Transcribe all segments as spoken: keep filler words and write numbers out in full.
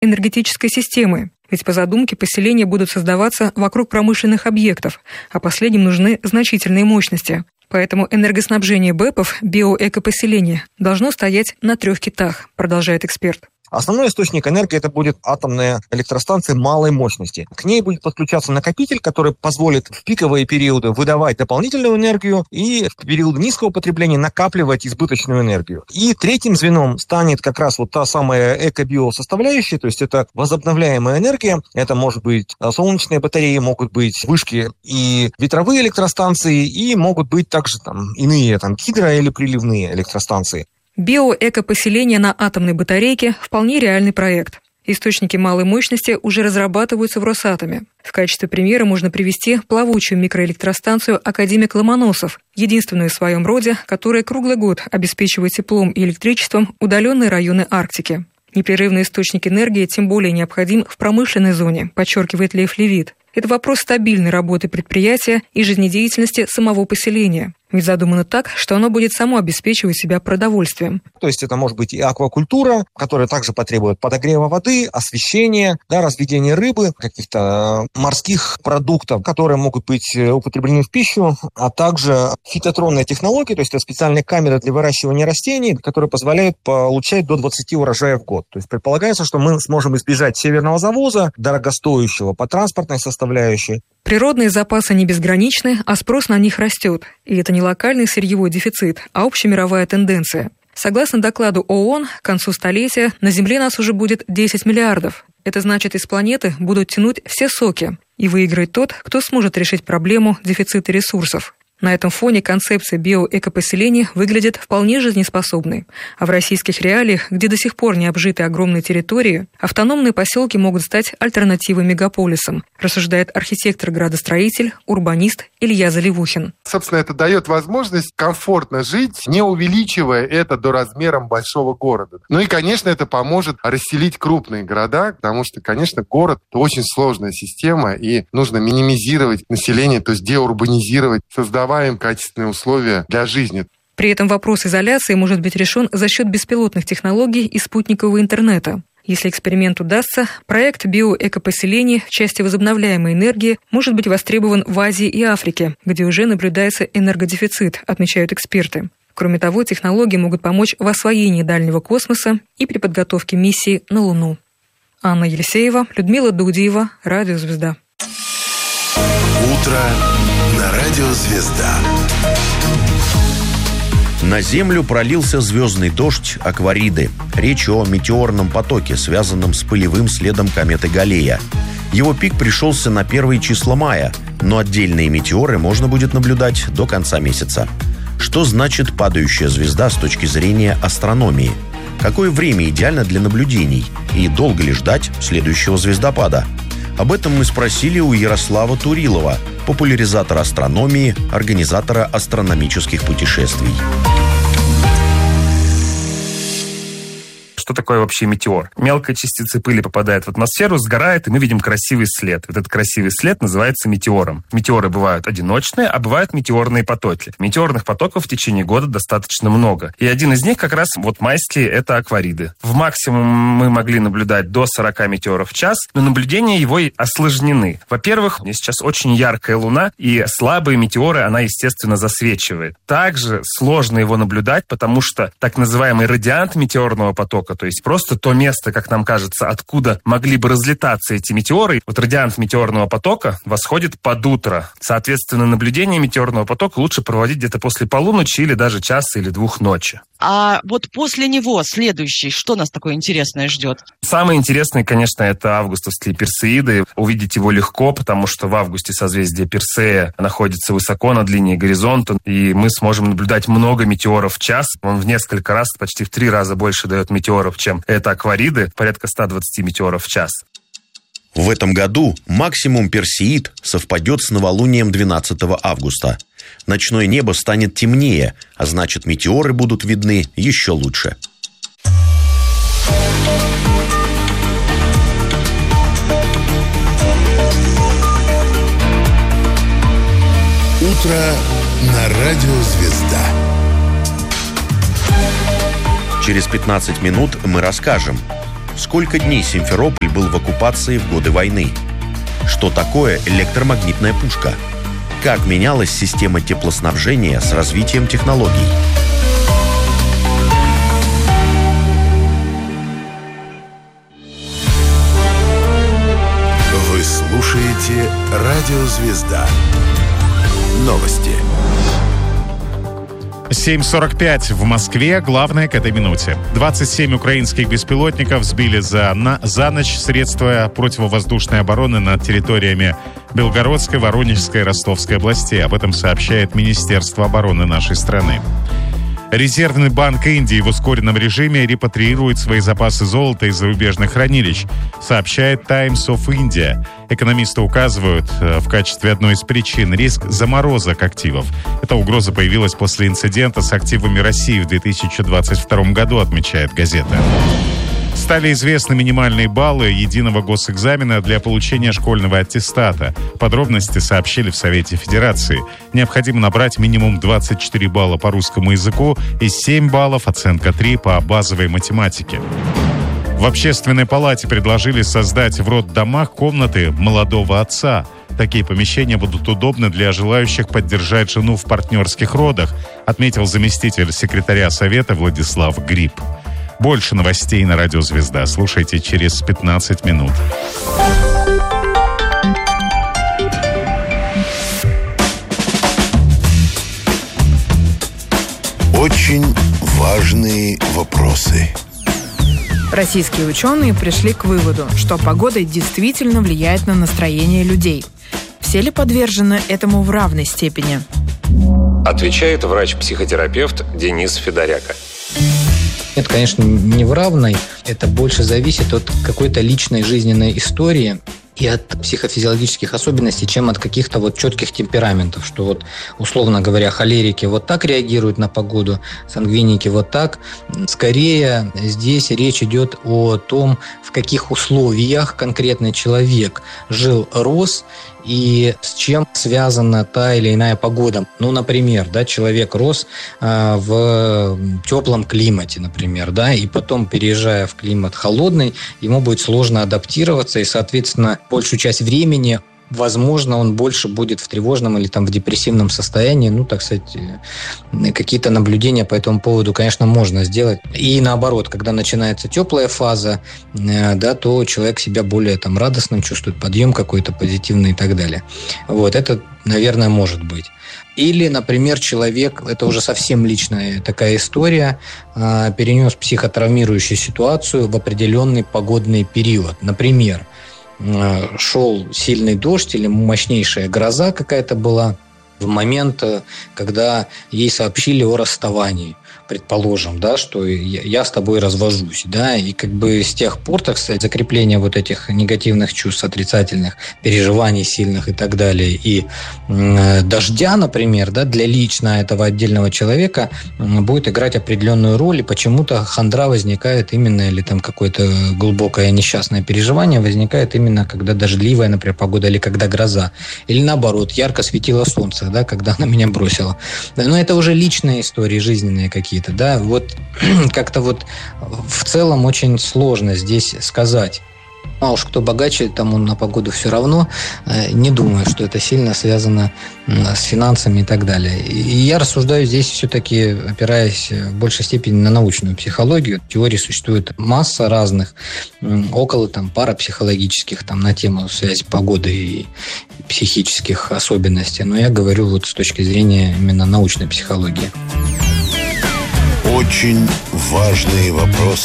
энергетической системы. Ведь по задумке поселения будут создаваться вокруг промышленных объектов, а последним нужны значительные мощности. Поэтому энергоснабжение БЭПов, биоэкопоселения, должно стоять на трех китах, продолжает эксперт. Основной источник энергии это будет атомная электростанция малой мощности. К ней будет подключаться накопитель, который позволит в пиковые периоды выдавать дополнительную энергию и в период низкого потребления накапливать избыточную энергию. И третьим звеном станет как раз вот та самая эко-биосоставляющая, то есть это возобновляемая энергия. Это может быть солнечные батареи, могут быть вышки и ветровые электростанции, и могут быть также там иные там гидро- или приливные электростанции. Биоэкопоселение на атомной батарейке – вполне реальный проект. Источники малой мощности уже разрабатываются в Росатоме. В качестве примера можно привести плавучую микроэлектростанцию «Академик Ломоносов», единственную в своем роде, которая круглый год обеспечивает теплом и электричеством удаленные районы Арктики. Непрерывный источник энергии тем более необходим в промышленной зоне, подчеркивает Лев Левит. Это вопрос стабильной работы предприятия и жизнедеятельности самого поселения. Ведь задумано так, что оно будет само обеспечивать себя продовольствием. То есть это может быть и аквакультура, которая также потребует подогрева воды, освещения, да, разведения рыбы, каких-то морских продуктов, которые могут быть употреблены в пищу, а также фитотронные технологии, то есть это специальные камеры для выращивания растений, которые позволяют получать до двадцати урожаев в год. То есть предполагается, что мы сможем избежать северного завоза, дорогостоящего по транспортной составляющей. Природные запасы не безграничны, а спрос на них растет. И это не локальный сырьевой дефицит, а общемировая тенденция. Согласно докладу ООН, к концу столетия на Земле нас уже будет десять миллиардов. Это значит, из планеты будут тянуть все соки. И выиграет тот, кто сможет решить проблему дефицита ресурсов. На этом фоне концепция биоэкопоселений выглядит вполне жизнеспособной. А в российских реалиях, где до сих пор не обжиты огромные территории, автономные поселки могут стать альтернативой мегаполисам, рассуждает архитектор-градостроитель, урбанист Илья Заливухин. Собственно, это дает возможность комфортно жить, не увеличивая это до размеров большого города. Ну и, конечно, это поможет расселить крупные города, потому что, конечно, город – это очень сложная система, и нужно минимизировать население, то есть деурбанизировать, создавать им качественные условия для жизни. При этом вопрос изоляции может быть решен за счет беспилотных технологий и спутникового интернета. Если эксперимент удастся, проект биоэкопоселений в части возобновляемой энергии может быть востребован в Азии и Африке, где уже наблюдается энергодефицит, отмечают эксперты. Кроме того, технологии могут помочь в освоении дальнего космоса и при подготовке миссии на Луну. Анна Елисеева, Людмила Даудиева, Радио Звезда. Утро на Радио Звезда. На Землю пролился звездный дождь Аквариды. Речь о метеорном потоке, связанном с пылевым следом кометы Галлея. Его пик пришелся на первое число мая, но отдельные метеоры можно будет наблюдать до конца месяца. Что значит падающая звезда с точки зрения астрономии? Какое время идеально для наблюдений? И долго ли ждать следующего звездопада? Об этом мы спросили у Ярослава Турилова, популяризатора астрономии, организатора астрономических путешествий. Что такое вообще метеор? Мелкая частица пыли попадает в атмосферу, сгорает, и мы видим красивый след. Вот этот красивый след называется метеором. Метеоры бывают одиночные, а бывают метеорные потоки. Метеорных потоков в течение года достаточно много. И один из них как раз вот майские — это Аквариды. В максимум мы могли наблюдать до сорока метеоров в час, но наблюдения его и осложнены. Во-первых, сейчас очень яркая луна, и слабые метеоры она, естественно, засвечивает. Также сложно его наблюдать, потому что так называемый радиант метеорного потока, то есть просто то место, как нам кажется, откуда могли бы разлетаться эти метеоры. Вот радиант метеорного потока восходит под утро. Соответственно, наблюдение метеорного потока лучше проводить где-то после полуночи или даже часа или двух ночи. А вот после него следующий, что нас такое интересное ждет? Самое интересное, конечно, это августовские Персеиды. Увидеть его легко, потому что в августе созвездие Персея находится высоко над линией горизонта, и мы сможем наблюдать много метеоров в час. Он в несколько раз, почти в три раза больше дает метеоров, чем это Аквариды, порядка ста двадцати метеоров в час. В этом году максимум Персеид совпадет с новолунием двенадцатого августа. Ночное небо станет темнее, а значит, метеоры будут видны еще лучше. Утро на Радио Звезда. Через пятнадцать минут мы расскажем. Сколько дней Симферополь был в оккупации в годы войны? Что такое электромагнитная пушка? Как менялась система теплоснабжения с развитием технологий? Вы слушаете «Радио Звезда». Новости. семь сорок пять в Москве. Главное к этой минуте. двадцать семь украинских беспилотников сбили за, на, за ночь средства противовоздушной обороны над территориями Белгородской, Воронежской и Ростовской областей. Об этом сообщает Министерство обороны нашей страны. Резервный банк Индии в ускоренном режиме репатриирует свои запасы золота из зарубежных хранилищ, сообщает Times of India. Экономисты указывают в качестве одной из причин риск заморозок активов. Эта угроза появилась после инцидента с активами России в две тысячи двадцать втором году, отмечает газета. Стали известны минимальные баллы единого госэкзамена для получения школьного аттестата. Подробности сообщили в Совете Федерации. Необходимо набрать минимум двадцать четыре балла по русскому языку и семь баллов, оценка три по базовой математике. В Общественной палате предложили создать в роддомах комнаты молодого отца. Такие помещения будут удобны для желающих поддержать жену в партнерских родах, отметил заместитель секретаря Совета Владислав Гриб. Больше новостей на Радио Звезда. Слушайте через пятнадцать минут. Очень важные вопросы. Российские ученые пришли к выводу, что погода действительно влияет на настроение людей. Все ли подвержены этому в равной степени? Отвечает врач-психотерапевт Денис Федоряка. Это, конечно, не в равной. Это больше зависит от какой-то личной жизненной истории и от психофизиологических особенностей, чем от каких-то вот четких темпераментов, что вот, условно говоря, холерики вот так реагируют на погоду, сангвиники вот так. Скорее, здесь речь идет о том, в каких условиях конкретный человек жил, рос, и с чем связана та или иная погода. Ну, например, да, человек рос э, в теплом климате, например, да, и потом, переезжая в климат холодный, ему будет сложно адаптироваться, и, соответственно, большую часть времени, возможно, он больше будет в тревожном или там в депрессивном состоянии. Ну, так сказать, какие-то наблюдения по этому поводу, конечно, можно сделать. И наоборот, когда начинается теплая фаза, да, то человек себя более там радостным чувствует, подъем какой-то позитивный и так далее. Вот, это, наверное, может быть. Или, например, человек, это уже совсем личная такая история, перенес психотравмирующую ситуацию в определенный погодный период. Например, шел сильный дождь или мощнейшая гроза какая-то была в момент, когда ей сообщили о расставании, предположим, да, что я, я с тобой развожусь, да, и как бы с тех пор, так сказать, закрепление вот этих негативных чувств, отрицательных переживаний сильных и так далее, и э, дождя, например, да, для лично этого отдельного человека э, будет играть определенную роль, и почему-то хандра возникает именно, или там какое-то глубокое несчастное переживание возникает именно, когда дождливая, например, погода, или когда гроза, или наоборот, ярко светило солнце, да, когда она меня бросила. Но это уже личные истории, жизненные какие-то. Да, вот как-то вот в целом очень сложно здесь сказать. А уж кто богаче, тому на погоду все равно. Не думаю, что это сильно связано с финансами и так далее. И я рассуждаю здесь все-таки, опираясь в большей степени на научную психологию. Теорий существует масса разных, около там парапсихологических, там на тему связи погоды и психических особенностей. Но я говорю вот с точки зрения именно научной психологии. Очень важные вопросы.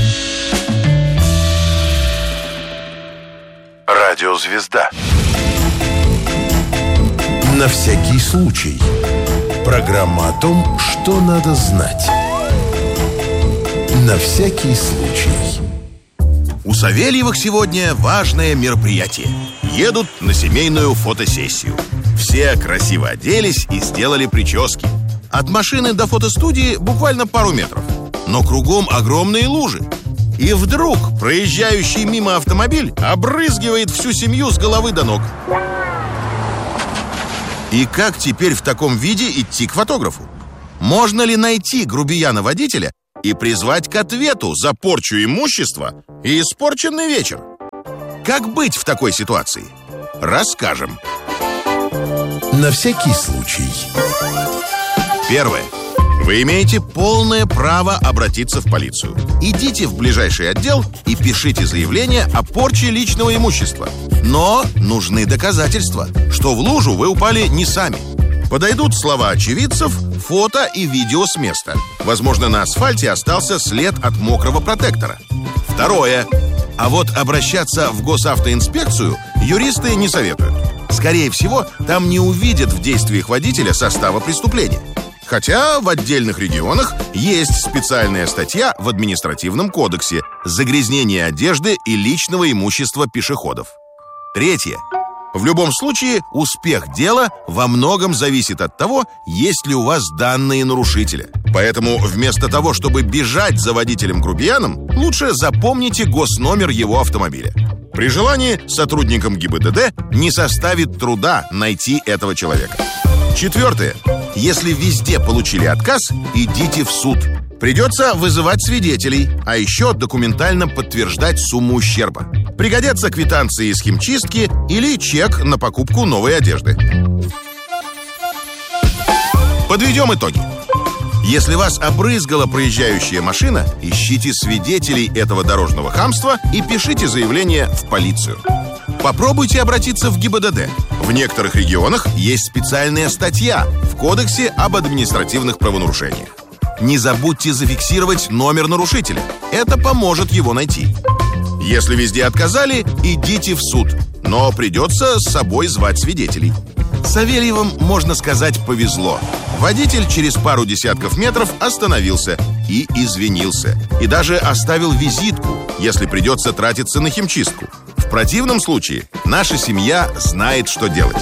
Радио Звезда. На всякий случай. Программа о том, что надо знать. На всякий случай. У Савельевых сегодня важное мероприятие. Едут на семейную фотосессию. Все красиво оделись и сделали прически. От машины до фотостудии буквально пару метров. Но кругом огромные лужи. И вдруг проезжающий мимо автомобиль обрызгивает всю семью с головы до ног. И как теперь в таком виде идти к фотографу? Можно ли найти грубияна-водителя и призвать к ответу за порчу имущества и испорченный вечер. Как быть в такой ситуации? Расскажем. На всякий случай. Первое. Вы имеете полное право обратиться в полицию. Идите в ближайший отдел и пишите заявление о порче личного имущества. Но нужны доказательства, что в лужу вы упали не сами. Подойдут слова очевидцев, фото и видео с места. Возможно, на асфальте остался след от мокрого протектора. Второе. А вот обращаться в госавтоинспекцию юристы не советуют. Скорее всего, там не увидят в действиях водителя состава преступления. Хотя в отдельных регионах есть специальная статья в административном кодексе «Загрязнение одежды и личного имущества пешеходов». Третье. В любом случае, успех дела во многом зависит от того, есть ли у вас данные нарушителя. Поэтому вместо того, чтобы бежать за водителем-грубияном, лучше запомните госномер его автомобиля. При желании сотрудникам ГИБДД не составит труда найти этого человека. Четвертое. Если везде получили отказ, идите в суд. Придется вызывать свидетелей, а еще документально подтверждать сумму ущерба. Пригодятся квитанции из химчистки или чек на покупку новой одежды. Подведем итоги. Если вас обрызгала проезжающая машина, ищите свидетелей этого дорожного хамства и пишите заявление в полицию. Попробуйте обратиться в ГИБДД. В некоторых регионах есть специальная статья в Кодексе об административных правонарушениях. Не забудьте зафиксировать номер нарушителя. Это поможет его найти. Если везде отказали, идите в суд. Но придется с собой звать свидетелей. Савельевым, можно сказать, повезло. Водитель через пару десятков метров остановился и извинился. И даже оставил визитку, если придется тратиться на химчистку. В противном случае наша семья знает, что делать.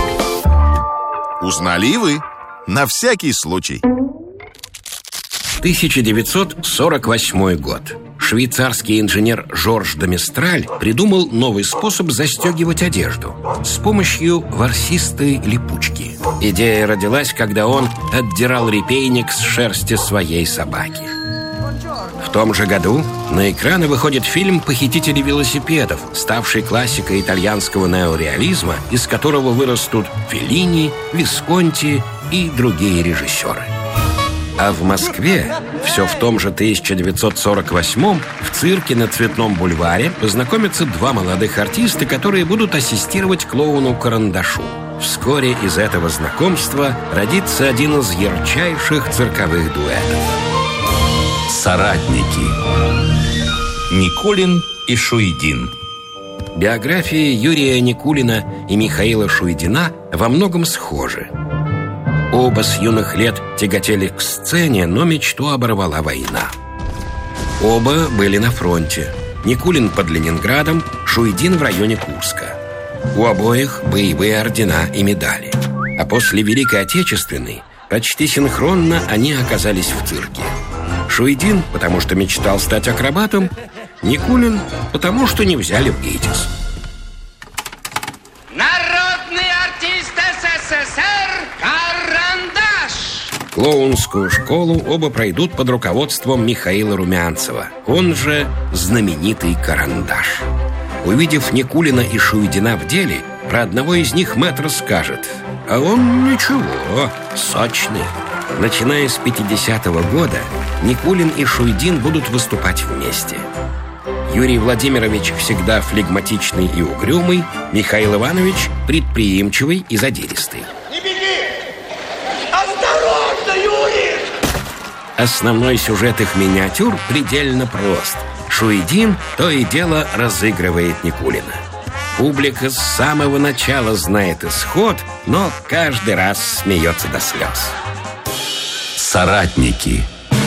Узнали и вы. На всякий случай. тысяча девятьсот сорок восьмой год. Швейцарский инженер Жорж де Мистраль придумал новый способ застегивать одежду с помощью ворсистой липучки. Идея родилась, когда он отдирал репейник с шерсти своей собаки. В том же году на экраны выходит фильм «Похитители велосипедов», ставший классикой итальянского неореализма, из которого вырастут Феллини, Висконти и другие режиссеры. А в Москве все в том же тысяча девятьсот сорок восьмом в цирке на Цветном бульваре познакомятся два молодых артиста, которые будут ассистировать клоуну Карандашу. Вскоре из этого знакомства родится один из ярчайших цирковых дуэтов. Соратники. Никулин и Шуйдин. Биографии Юрия Никулина и Михаила Шуйдина во многом схожи. Оба с юных лет тяготели к сцене, но мечту оборвала война. Оба были на фронте. Никулин под Ленинградом, Шуйдин в районе Курска. У обоих боевые ордена и медали. А после Великой Отечественной почти синхронно они оказались в цирке. Шуйдин, потому что мечтал стать акробатом, Никулин, потому что не взяли в ГИТИС. Народный артист СССР Карандаш! Клоунскую школу оба пройдут под руководством Михаила Румянцева, он же знаменитый Карандаш. Увидев Никулина и Шуйдина в деле, про одного из них мэтр скажет: а он ничего, сочный. Начиная с пятидесятого года Никулин и Шуйдин будут выступать вместе. Юрий Владимирович всегда флегматичный и угрюмый, Михаил Иванович предприимчивый и задиристый. Не беги! Осторожно, Юрий! Основной сюжет их миниатюр предельно прост. Шуйдин то и дело разыгрывает Никулина. Публика с самого начала знает исход, но каждый раз смеется до слез. Соратники.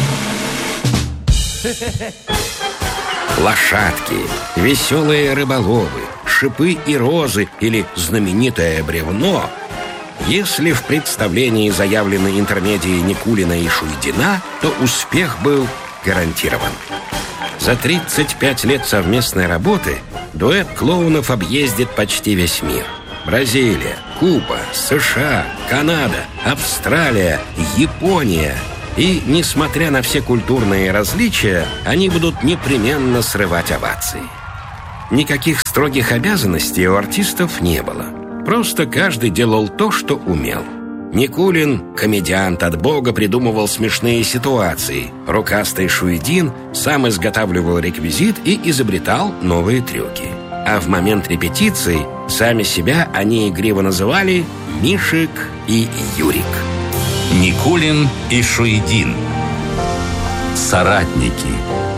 Лошадки, веселые рыболовы, шипы и розы или знаменитое бревно. Если в представлении заявлены интермедии Никулина и Шуйдина, то успех был гарантирован. За тридцать пять лет совместной работы дуэт клоунов объездит почти весь мир. Бразилия, Куба, США, Канада, Австралия, Япония. И, несмотря на все культурные различия, они будут непременно срывать овации. Никаких строгих обязанностей у артистов не было. Просто каждый делал то, что умел. Никулин, комедиант от бога, придумывал смешные ситуации. Рукастый Шуйдин сам изготавливал реквизит и изобретал новые трюки. А в момент репетиции сами себя они игриво называли Мишек и Юрик. Никулин и Шуйдин. Соратники.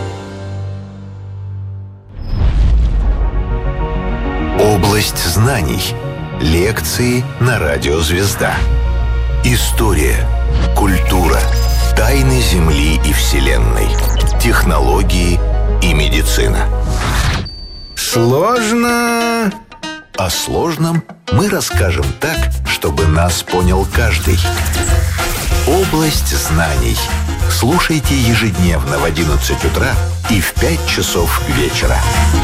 Область знаний. Лекции на радио «Звезда». История, культура, тайны Земли и Вселенной, технологии и медицина. Сложно. О сложном мы расскажем так, чтобы нас понял каждый. Область знаний. Слушайте ежедневно в одиннадцать утра и в пять часов вечера.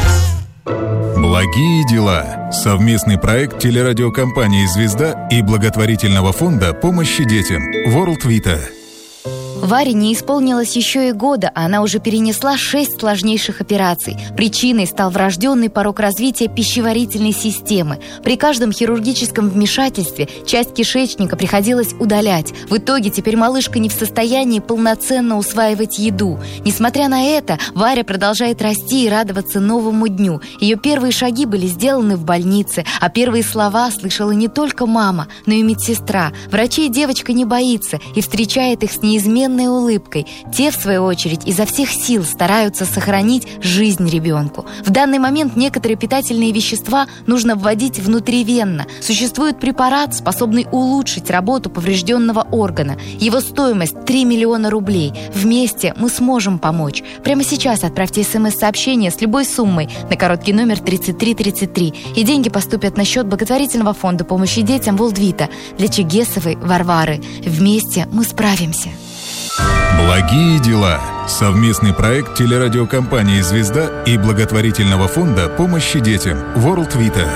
Благие дела. Совместный проект телерадиокомпании «Звезда» и благотворительного фонда помощи детям World Vita. Варе не исполнилось еще и года, а она уже перенесла шесть сложнейших операций. Причиной стал врожденный порок развития пищеварительной системы. При каждом хирургическом вмешательстве часть кишечника приходилось удалять. В итоге теперь малышка не в состоянии полноценно усваивать еду. Несмотря на это, Варя продолжает расти и радоваться новому дню. Ее первые шаги были сделаны в больнице, а первые слова слышала не только мама, но и медсестра. Врачей девочка не боится и встречает их с неизменной улыбкой. Те, в свою очередь, изо всех сил стараются сохранить жизнь ребенку. В данный момент некоторые питательные вещества нужно вводить внутривенно. Существует препарат, способный улучшить работу поврежденного органа. Его стоимость три миллиона рублей. Вместе мы сможем помочь. Прямо сейчас отправьте смс-сообщение с любой суммой на короткий номер тридцать три тридцать три, и деньги поступят на счет благотворительного фонда помощи детям World Vita для Чегесовой Варвары. Вместе мы справимся. Благие дела. Совместный проект телерадиокомпании «Звезда» и благотворительного фонда помощи детям World Vita.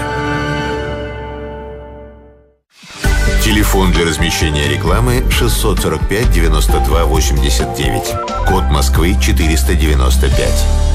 Телефон для размещения рекламы шестьсот сорок пять девяносто два восемьдесят девять. Код Москвы четыреста девяносто пять.